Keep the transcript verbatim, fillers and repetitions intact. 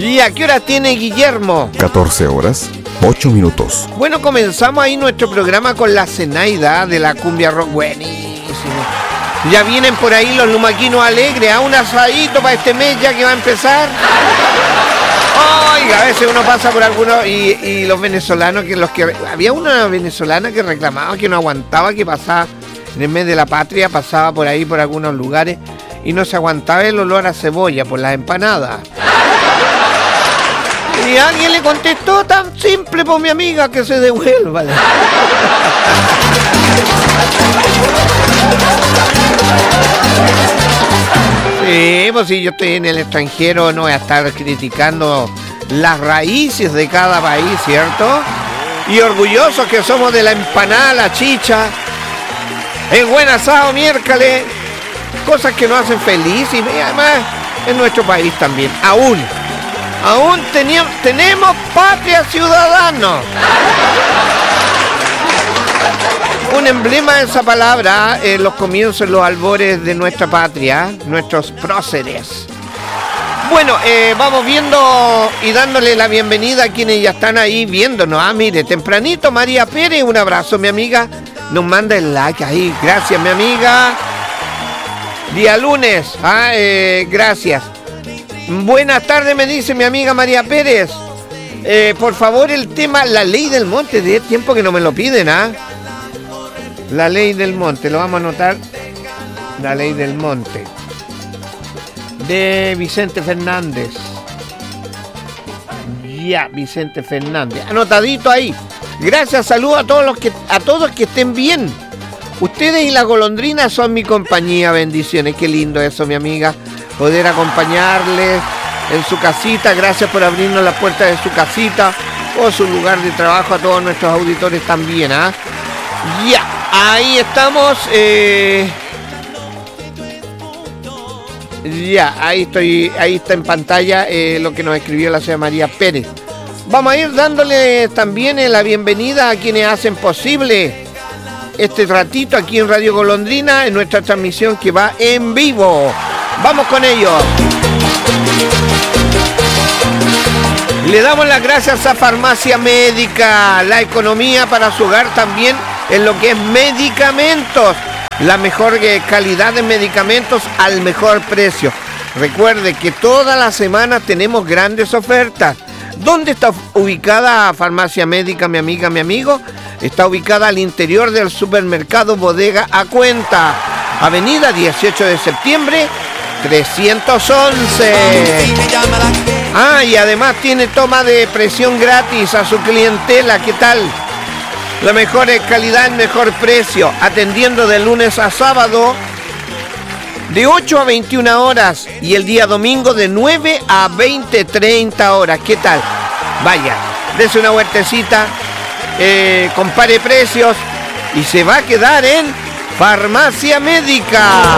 ¿Y a qué hora tiene Guillermo? catorce horas, ocho minutos. Bueno, comenzamos ahí nuestro programa con la Zenaida de la cumbia rock. Buenísimo. Ya vienen por ahí los lumaquinos alegres, a un asadito para este mes ya que va a empezar. Oiga, a veces uno pasa por algunos y, y los venezolanos, que los que había una venezolana que reclamaba que no aguantaba que pasaba en el mes de la patria, pasaba por ahí por algunos lugares y no se aguantaba el olor a cebolla por las empanadas. Y alguien le contestó tan simple por mi amiga que se devuelva. Sí, pues si yo estoy en el extranjero no voy a estar criticando las raíces de cada país, ¿cierto? Y orgullosos que somos de la empanada, la chicha, el buen asado miércoles, cosas que nos hacen feliz y además en nuestro país también, aún, aún teníamos, tenemos patria ciudadanos. Un emblema de esa palabra en los comienzos, los albores de nuestra patria, nuestros próceres. Bueno, eh, vamos viendo y dándole la bienvenida a quienes ya están ahí viéndonos. Ah, mire, tempranito, María Pérez, un abrazo, mi amiga. Nos manda el like ahí. Gracias, mi amiga. Día lunes. Ah, eh, gracias. Buenas tardes, me dice mi amiga María Pérez. Eh, por favor, el tema La Ley del Monte. De tiempo que no me lo piden, ¿ah? La Ley del Monte, lo vamos a anotar. La Ley del Monte. De Vicente Fernández. Ya, Vicente Fernández. Anotadito ahí. Gracias, saludos a todos los que a todos que estén bien. Ustedes y las golondrinas son mi compañía, bendiciones. Qué lindo eso, mi amiga. Poder acompañarles en su casita. Gracias por abrirnos las puertas de su casita o su lugar de trabajo, a todos nuestros auditores también, ¿ah? Ya, ahí estamos. Eh... Ya, ahí estoy, ahí está en pantalla eh, lo que nos escribió la señora María Pérez. Vamos a ir dándole también eh, la bienvenida a quienes hacen posible este ratito aquí en Radio Golondrina, en nuestra transmisión que va en vivo. Vamos con ellos. Le damos las gracias a Farmacia Médica, la economía para su hogar también en lo que es medicamentos. La mejor calidad de medicamentos al mejor precio. Recuerde que todas las semanas tenemos grandes ofertas. ¿Dónde está ubicada Farmacia Médica, mi amiga, mi amigo? Está ubicada al interior del supermercado Bodega a Cuenta. Avenida dieciocho de septiembre, trescientos once. Ah, y además tiene toma de presión gratis a su clientela. ¿Qué tal? La mejor calidad, el mejor precio, atendiendo de lunes a sábado de ocho a veintiuna horas y el día domingo de nueve a veinte, treinta horas. ¿Qué tal? Vaya, dese una vueltecita, eh, compare precios y se va a quedar en Farmacia Médica.